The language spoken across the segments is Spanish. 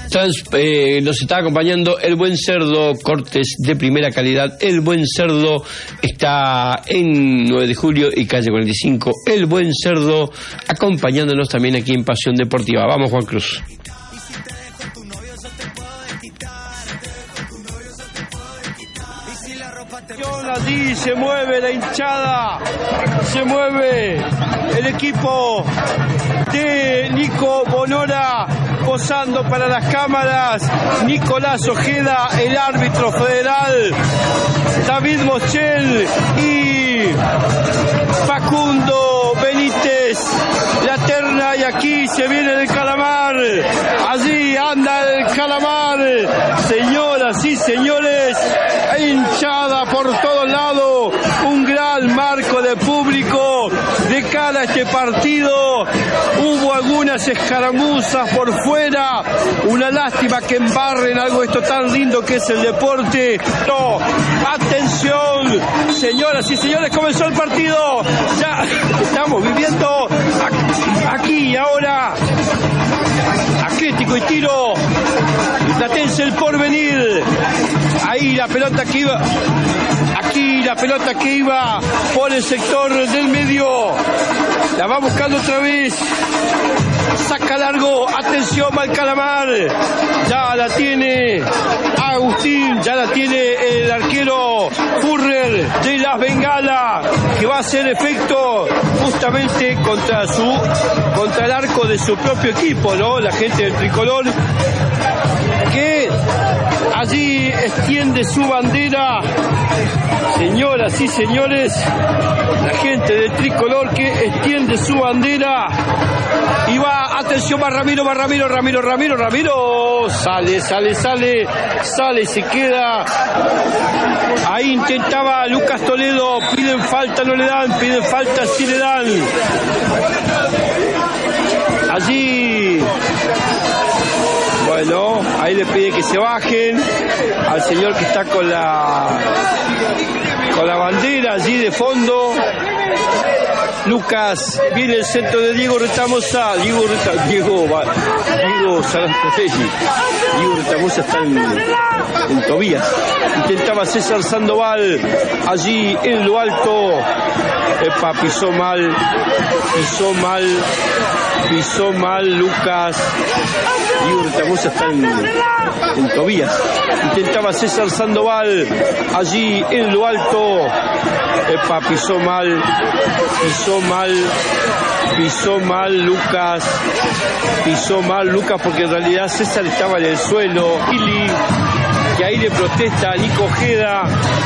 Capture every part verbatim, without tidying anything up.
Trans, eh, nos está acompañando El Buen Cerdo, cortes de primera calidad. El Buen Cerdo está en nueve de julio y calle cuarenta y cinco. El Buen Cerdo acompañándonos también aquí en Pasión Deportiva. Vamos, Juan Cruz. Allí se mueve la hinchada, se mueve el equipo de Nico Bonora, posando para las cámaras, Nicolás Ojeda, el árbitro federal, David Moschel y Facundo Benítez, la terna, y aquí se viene el calamar, allí anda el calamar, señoras y señores, hinchada por todos lados, un gran marco de público de cara a este partido. Hubo algunas escaramuzas por fuera, una lástima que embarren algo esto tan lindo que es el deporte. No, atención, señoras y señores, comenzó el partido, ya estamos viviendo aquí y ahora. Atlético y Tiro, Platense El Porvenir, ahí la pelota que iba, aquí la pelota que iba por el sector del medio, la va buscando otra vez, saca largo, atención va el calamar, ya la tiene Agustín, ya la tiene el arquero Furrer de Las Bengalas, que va a hacer efecto justamente contra su, contra el arco de su propio equipo, ¿no? La gente del tricolor que allí extiende su bandera, señoras y señores, la gente del tricolor que extiende su bandera y va, atención, va Ramiro, va Ramiro, Ramiro, Ramiro, Ramiro, sale, sale, sale, sale, se queda, ahí intentaba Lucas Toledo, piden falta, no le dan, piden falta, sí le dan, allí, bueno, ahí le pide que se bajen al señor que está con la con la bandera allí de fondo. Lucas, viene el centro de Diego Retamosa, Diego Reta, Diego, Diego Sarantorelli, Diego Retamosa está en, en Tobías, intentaba César Sandoval, allí en lo alto, epa, pisó mal, pisó mal, pisó mal Lucas, Diego Retamosa está en, en Tobías, intentaba César Sandoval, allí en lo alto, epa, pisó mal, pisó mal, pisó mal Lucas, pisó mal Lucas porque en realidad César estaba en el suelo, Ili, que ahí le protesta a Nico Ojeda,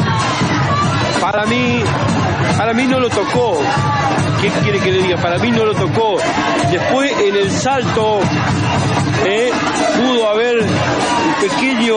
para mí, para mí no lo tocó, ¿qué quiere que le diga? Para mí no lo tocó, después en el salto, eh, pudo haber un pequeño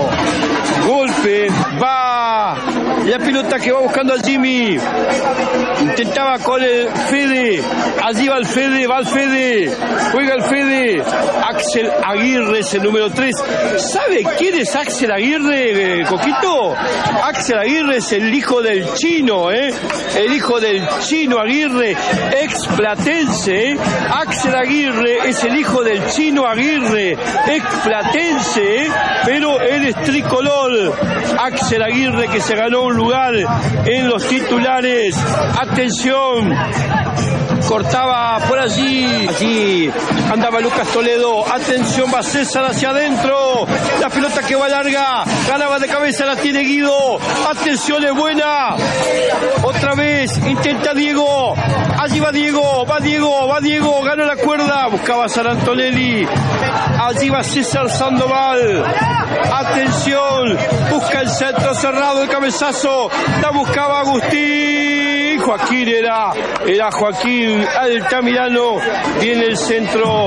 golpe, va la pelota que va buscando al Jimmy, intentaba con el Fede, allí va el Fede, va el Fede, juega el Fede, Axel Aguirre es el número tres, ¿sabe quién es Axel Aguirre, eh, Coquito? Axel Aguirre es el hijo del Chino, eh, el hijo del Chino Aguirre, ex platense, eh. Axel Aguirre es el hijo del Chino Aguirre, ex platense, eh, pero él es tricolor, Axel Aguirre, que se ganó un lugar en los titulares. Atención, cortaba por allí, allí andaba Lucas Toledo, atención, va César hacia adentro, la pelota que va larga, ganaba de cabeza, la tiene Guido, atención, es buena, otra vez, intenta Diego, allí va Diego, va Diego, va Diego, gana la cuerda, buscaba Sarantonelli, allí va César Sandoval, atención, busca el centro cerrado, el cabezazo, la buscaba Agustín, Joaquín era, era Joaquín Altamirano, viene el centro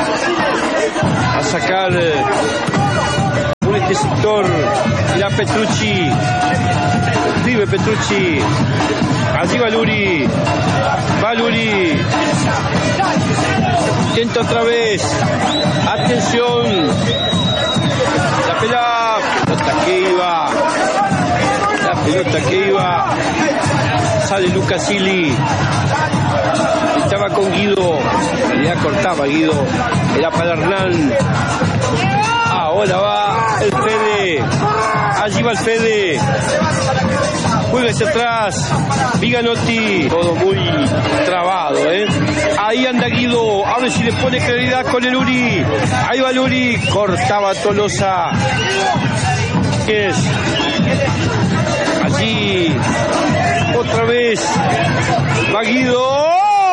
a sacar por este sector, era Petrucci, vive Petrucci, allí va Luri, va Luri, intenta otra vez, atención, la pelota, pelota que iba, la pelota que iba, sale Lucas Ili, estaba con Guido, en realidad cortaba Guido, era para Hernán, el Fede. Juega hacia atrás. Viganotti. Todo muy trabado, ¿eh? Ahí anda Guido. A ver si le pone claridad con el Uri. Ahí va el Uri. Cortaba Tolosa. ¿Qué es? Allí. Otra vez. Va Guido.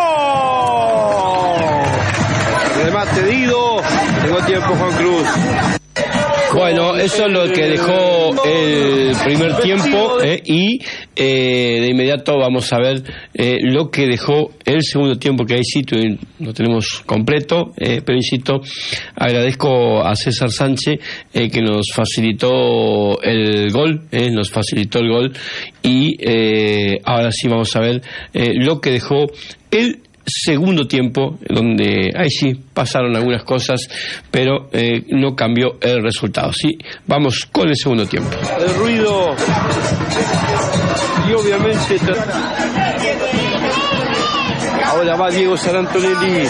Remate de Guido. Tengo tiempo, Juan Cruz. Bueno, eso es lo que dejó el primer tiempo eh, y eh, de inmediato vamos a ver eh, lo que dejó el segundo tiempo, que ahí sí lo tenemos completo, eh, pero insisto, agradezco a César Sánchez eh, que nos facilitó el gol, eh, nos facilitó el gol y eh, ahora sí vamos a ver eh, lo que dejó el segundo tiempo, donde ahí sí pasaron algunas cosas, pero eh, no cambió el resultado. Sí, vamos con el segundo tiempo. El ruido y obviamente ahora va Diego Sarantonelli.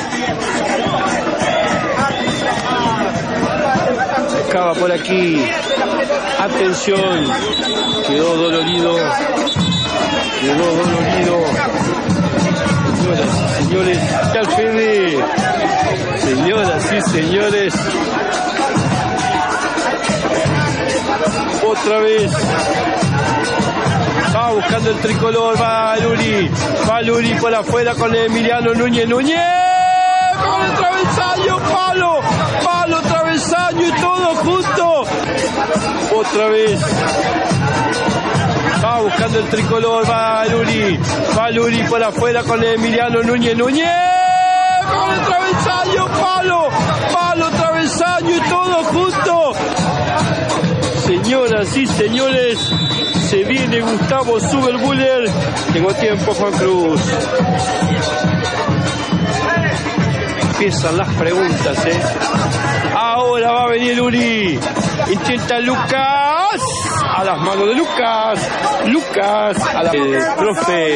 Acaba por aquí. Atención, quedó dolorido, quedó dolorido. Señoras y señores, ya Fede. Señoras y señores, otra vez va buscando el tricolor, va Luri, va Luri por afuera con Emiliano Núñez, Núñez con el travesaño, palo, palo, travesaño y todo junto, otra vez. Va buscando el tricolor, va Luri, va Luri por afuera con Emiliano Núñez, Núñez con el travesaño, palo, palo, travesaño y todo junto. Señoras y señores, se viene Gustavo Zuberbuller. Tengo tiempo, Juan Cruz. Empiezan las preguntas, ¿eh? Ahora va a venir Uri. Intenta Lucas. A las manos de Lucas. Lucas. A la... El profe.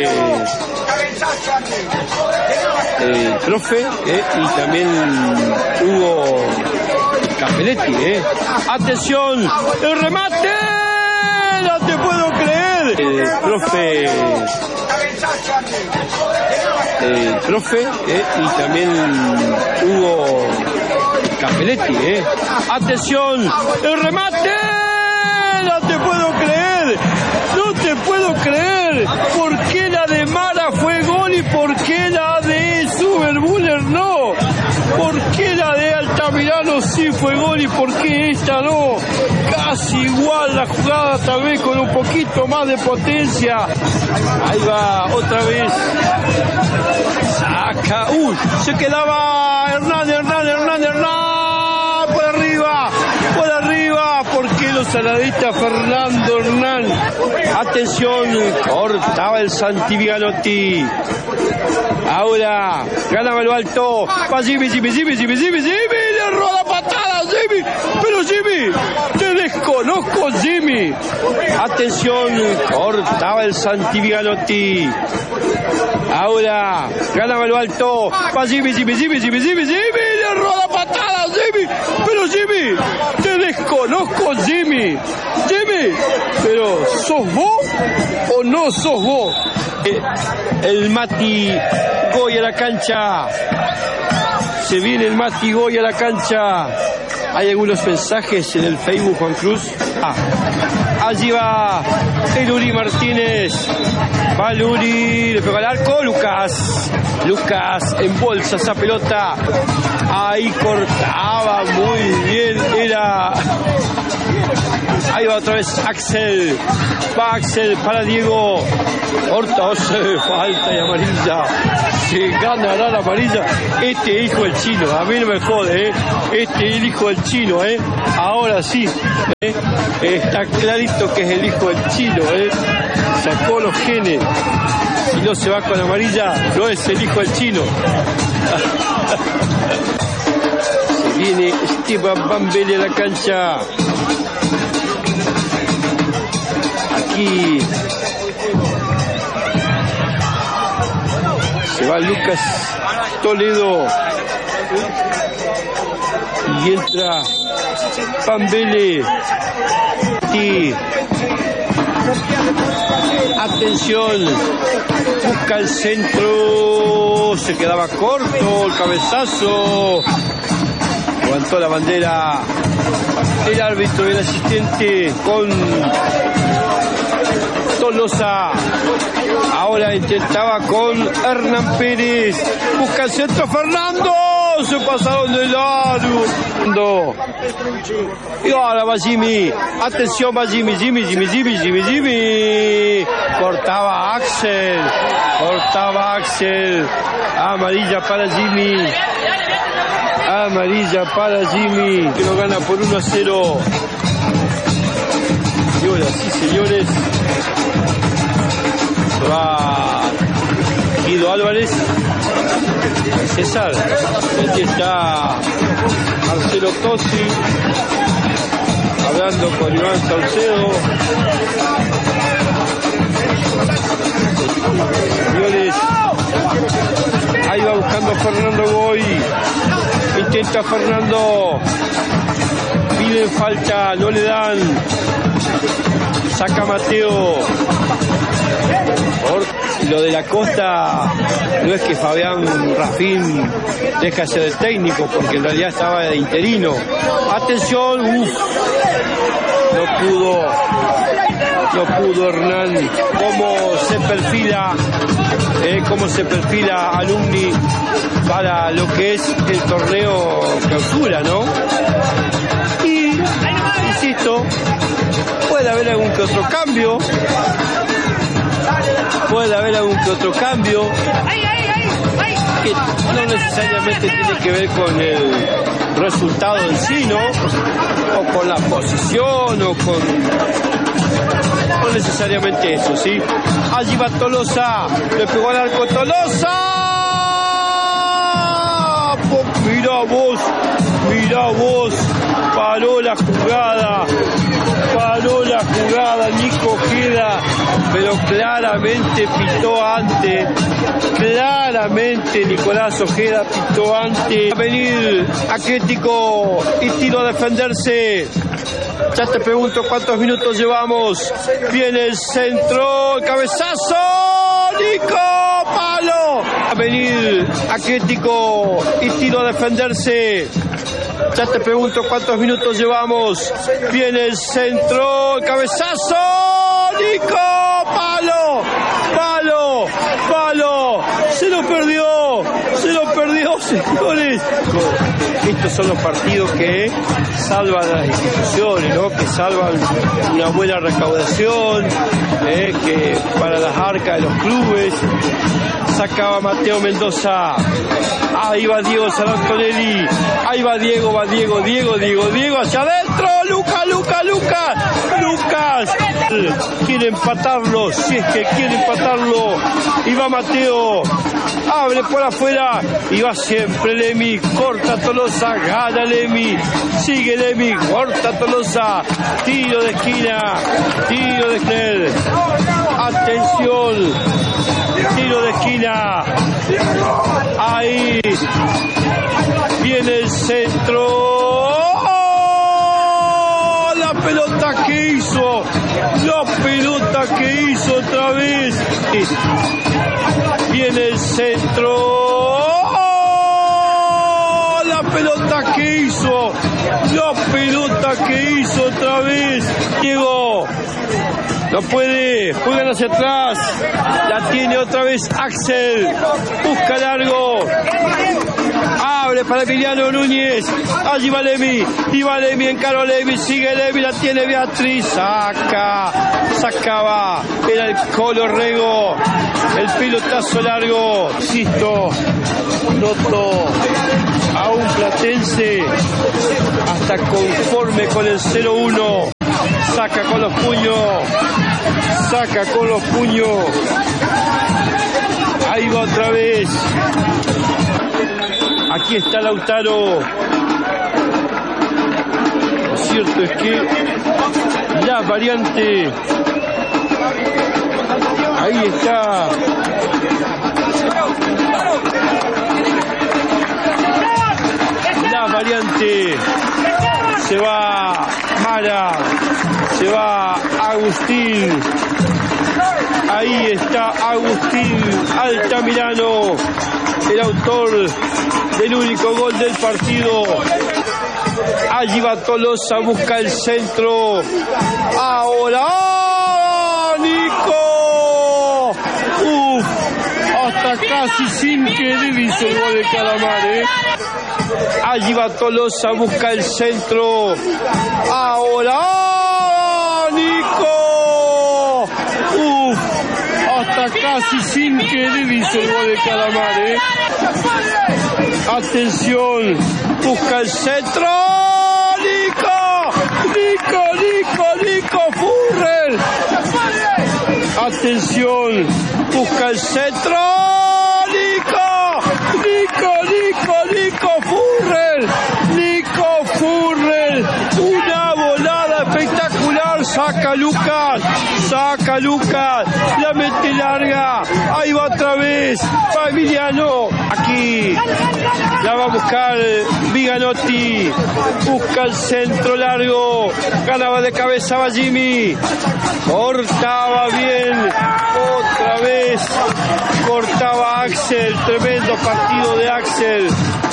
El profe. Eh, y también Hugo Capelletti. Eh. Atención. El remate. No te puedo creer. El profe. El profe eh, y también Hugo Capelletti, eh. Atención, el remate, no te puedo creer, no te puedo creer, ¿por qué la de Mara fue gol y por qué la de Zuberbuller no? ¿Por qué la de Altamirano sí fue gol y por qué esta no? Casi igual la jugada, tal vez con un poquito más de potencia. Ahí va, otra vez. Saca, uy, se quedaba Hernández, Hernández, Hernández, Hernández, por arriba, por arriba, porque los saladistas Fernando Hernán. Atención, cortaba el Santi Viganotti. Ahora, ganaba lo alto, va Jimmy, Jimmy, Jimmy, Jimmy, Jimmy, Jimmy, le roba patada, Jimmy, pero Jimmy, te desconozco, Jimmy. Atención, cortaba el Santi Viganotti. Ahora, ganaba lo alto, va Jimmy, Jimmy, Jimmy, Jimmy, Jimmy, Jimmy, le roba patada, Jimmy, pero Jimmy, te desconozco, Jimmy. Jimmy, pero ¿sos vos o no sos vos? Eh, el Mati Goy a la cancha. Se viene el Mati Goy a la cancha. Hay algunos mensajes en el Facebook, Juan Cruz. Ah, allí va el Uri Martínez. Va el Uri, le pega al arco. Lucas. Lucas embolsa esa pelota. Ahí cortaba muy bien. Era... Ahí va otra vez Axel. Va Axel para Diego. Corta, falta y amarilla. Se ganará la amarilla. Este hijo del chino, a mí no me jode, ¿eh? Este es el hijo del chino, ¿eh? Ahora sí, ¿eh? Está clarito que es el hijo del chino, ¿eh? Sacó los genes. Si no se va con amarilla, no es el hijo del chino. Se viene Esteban Bambelli a la cancha. Aquí se va Lucas Toledo y entra Bambelli. Santi. Atención, busca el centro, se quedaba corto el cabezazo. Levantó la bandera el árbitro y el asistente con Tolosa. Ahora intentaba con Hernán Pérez. Busca el centro Fernando. Se pasaron de largo. Y ahora va Jimmy. Atención, va Jimmy, Jimmy, Jimmy, Jimmy, Jimmy, Jimmy. Cortaba Axel. Cortaba Axel. Amarilla para Jimmy. Amarilla para Jimmy, que lo gana por uno a cero. Y ahora sí, señores, se va Guido Álvarez. César, aquí está Marcelo Tosi hablando con Iván Saucedo. Señores, ahí va buscando a Fernando Goy. Intenta Fernando, piden falta, no le dan, saca Mateo. Por lo de la Costa, no es que Fabián Rafín deja de ser el técnico, porque en realidad estaba de interino. Atención, uff, no pudo, no pudo Hernán. Cómo se perfila, eh, cómo se perfila Alumni para lo que es el torneo clausura, ¿no? Y, insisto, puede haber algún que otro cambio, puede haber algún que otro cambio, que no necesariamente tiene que ver con el resultado en sí, ¿no? O con la posición, o con... no necesariamente eso, ¿sí? Allí va Tolosa, le pegó al arco Tolosa. Mirá vos, mirá vos, paró la jugada, paró la jugada Nico Ojeda, pero claramente pitó antes, claramente Nicolás Ojeda pitó antes. Va a venir Atlético y tiro a defenderse. Ya te pregunto cuántos minutos llevamos. Viene el centro, el cabezazo, Nico, palo. Va a venir Atlético y tiro a defenderse. Ya te pregunto cuántos minutos llevamos. Viene el centro, el cabezazo, Nico, palo, palo, palo. Se lo perdió, se lo perdió, señores. Estos son los partidos que salvan a las instituciones, ¿no? Que salvan una buena recaudación, eh, que para las arcas de los clubes. Sacaba Mateo Mendoza. Ahí va Diego Sarantonelli. Ahí va Diego, va Diego, Diego, Diego, Diego hacia adentro. Lucas, Lucas, Lucas. Lucas. Quiere empatarlo, si es que quiere empatarlo. Y va Mateo. Abre por afuera. Y va siempre Lemi. Corta Tolosa. Gana Lemi. Sigue Lemi. Corta Tolosa. Tiro de esquina. Tiro de esquina. Atención. Tiro de esquina. Ahí viene el centro. ¡Oh! La pelota que hizo. La pelota que hizo otra vez. Viene el centro. ¡Oh! La pelota que hizo. La pelota que hizo otra vez. Diego. No puede, juegan hacia atrás, la tiene otra vez Axel, busca largo, abre para Emiliano Núñez, allí va Lemi, y va Lemi, encaró Lemi, sigue Lemi, la tiene Beatriz, saca, sacaba, era el Colo Rego, el pelotazo largo, insisto, noto a un platense hasta conforme con el cero uno. Saca con los puños, saca con los puños, ahí va otra vez, aquí está Lautaro. Lo cierto es que la variante, ahí está, la variante, se va Mara, Se va Agustín. Ahí está Agustín Altamirano, el autor del único gol del partido. Allí va Tolosa, busca el centro. Ahora Nico. Uf, hasta casi sin querer hizo el gol de Calamar, ¿eh? Allí va Tolosa, busca el centro. Ahora Nico. Uf, hasta casi sin querer hizo el gol de Calamar, ¿eh? Atención, busca el centro. Nico, Nico, Nico, Nico Furrell. Atención, busca el centro. Nico, Nico, Nico, Nico Furrell. Nico Furrell. Una volada espectacular. Saca Lucas, saca Lucas. La mete larga. Ahí va otra vez. Va Emiliano. Aquí. La va a buscar Viganotti. Busca el centro largo. Ganaba de cabeza va Jimmy. Cortaba bien. Otra vez. Cortaba Axel. Tremendo partido de Axel.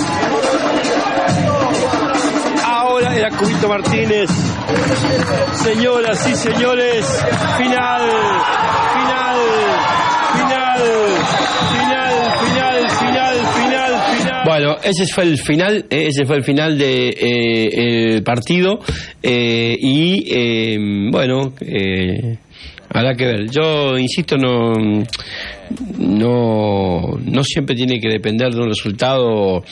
Ahora era Cubito Martínez. Señoras y señores. Final. Final. Final. Final. Final. Final. Final. Final. Bueno, ese fue el final, eh, ese fue el final de eh, el partido eh, y eh, bueno, eh, habrá que ver. Yo insisto, no, no, no siempre tiene que depender de un resultado,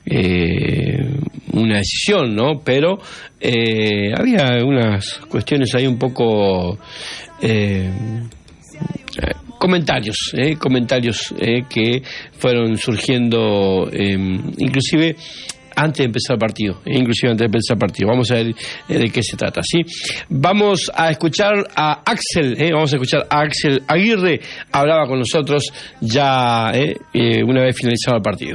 eh, una decisión, ¿no? Pero eh, había algunas cuestiones ahí un poco eh, comentarios, eh, comentarios eh, que fueron surgiendo, eh, inclusive antes de empezar el partido, eh, inclusive antes de empezar el partido. Vamos a ver eh, de qué se trata, ¿sí? Vamos a escuchar a Axel, eh, vamos a escuchar a Axel Aguirre, hablaba con nosotros ya eh, eh, una vez finalizado el partido.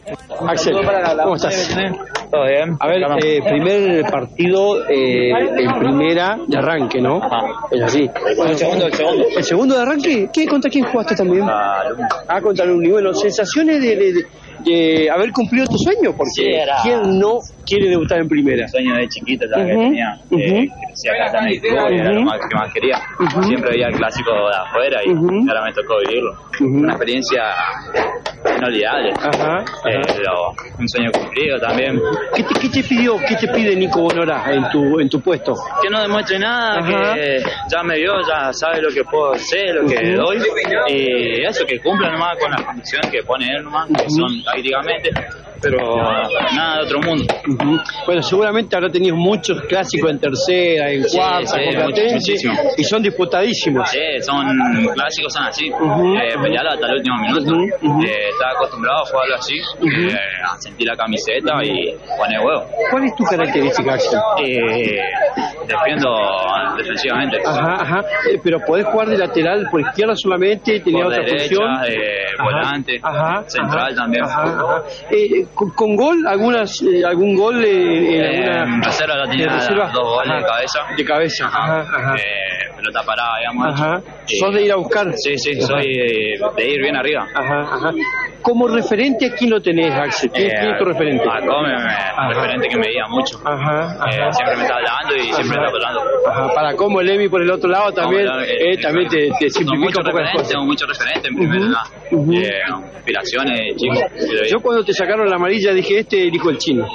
Axel, ¿cómo estás? Todo bien. A ver, eh, primer partido eh, en primera de arranque, ¿no? Ajá. Es así. Bueno, el segundo, el segundo. ¿El segundo de arranque? ¿Qué, ¿Contra quién jugaste también? Ah, Luni. Ah, contra Luni. Bueno, sensaciones de, de, de, de haber cumplido tu sueño, porque Sí, era- ¿quién no quiere debutar en primera? El sueño de chiquito ya que Ujú, tenía, ujú. eh, crecí acá en el club y era lo más, que más quería. Ujú. Siempre veía el clásico de afuera y Ujú. ahora me tocó vivirlo. Ujú. Una experiencia inolvidable. Ajá, Eh, ajá. lo- un sueño cumplido también. ¿Qué te, qué te pidió, qué te pide Nico Bonora en tu, en tu puesto? Que no demuestre nada, Ajá. que ya me vio, ya sabe lo que puedo hacer, lo que Ujú. doy. Y eso, que cumpla nomás con las condiciones que pone él nomás, que son tácticamente, pero nada de otro mundo. Ujú. Bueno, seguramente habrá tenido muchos clásicos en tercera, en Sí, cuarta, sí, con Platense, muchísimo. y son disputadísimos. Sí, son clásicos, son así. Ujú. eh, pelearlo hasta el último minuto. Ujú, ujú. Eh, estaba acostumbrado a jugarlo así, Ujú. eh, a sentir la camiseta y poner huevo. ¿Cuál es tu característica, Axel? Eh, defiendo defensivamente. Ajá, ajá. Eh, pero podés jugar de lateral por izquierda solamente, tenía Por otra derecha, función. eh, Ajá, volante, ajá, central ajá, también. ajá, ajá. Eh, con, con gol, algunas, eh, algún gol eh, en Eh, alguna en reserva la tenía de reserva? dos goles Ajá. de cabeza. De cabeza, ajá, ajá. Eh, pelota parada, digamos. Ajá. Y- ¿Sos de ir a buscar? Sí, sí, Ajá. soy de, de ir bien arriba. Ajá, ajá. Como referente, ¿a quién lo tenés, Axel? ¿Quién, Eh, quién es tu referente? A Come, me- Ajá. referente que me veía mucho. Ajá, Eh, ajá. siempre me está hablando y siempre Ajá. está hablando. Ajá, para como el Emi por el otro lado también, Como, eh, eh, también te, te Son simplifica muchos un poco las referentes, cosas. tengo muchos referentes en primer Ujú, lugar. ujú. Eh, inspiraciones, chicos. Yo cuando te sacaron la amarilla dije, este dijo el chino.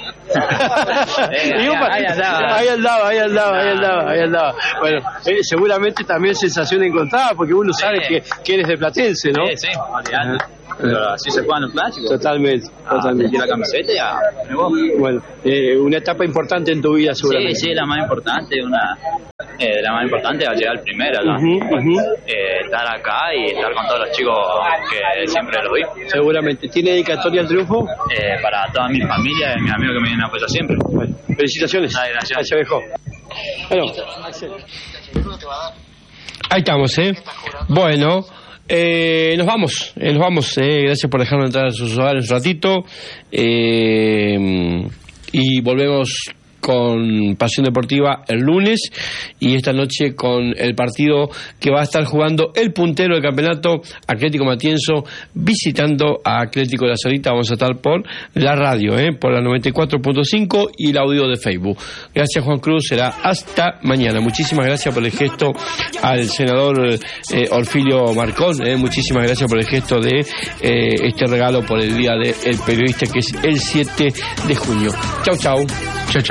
ahí- Digo, ahí andaba. ahí andaba, ahí andaba, ahí andaba, ahí andaba. Bueno, eh, seguramente también sensación encontrada, porque uno sabe Sí. que, que eres de Platense, ¿no? Sí, sí, olvidate. Pero así se juegan los clásicos. Totalmente, A totalmente. sentir la camiseta y a poner huevo. Bueno, eh, una etapa importante en tu vida, Sí, seguramente. sí, la más importante, una, eh, la más importante es llegar al primero, ¿no? Ujú, ujú. Eh, estar acá y estar con todos los chicos que siempre los vi. Seguramente. ¿Tiene dedicatoria al triunfo? Eh, para toda mi familia y mis amigos que me vienen a apoyar siempre. Bueno, felicitaciones. Dale, gracias. Ahí se dejó. Bueno, Ahí estamos, ¿eh? Bueno, eh, nos vamos, eh, nos vamos, eh, gracias por dejarnos entrar a sus hogares un ratito, eh, y volvemos con Pasión Deportiva el lunes y esta noche con el partido que va a estar jugando el puntero del campeonato, Atlético Matienzo, visitando a Atlético de la Solita. Vamos a estar por la radio, ¿eh? por la noventa y cuatro punto cinco y el audio de Facebook. Gracias, Juan Cruz, será hasta mañana. Muchísimas gracias por el gesto al senador eh, Orfilio Marcón, eh, muchísimas gracias por el gesto de eh, este regalo por el día del periodista, que es el siete de junio. Chau, chau.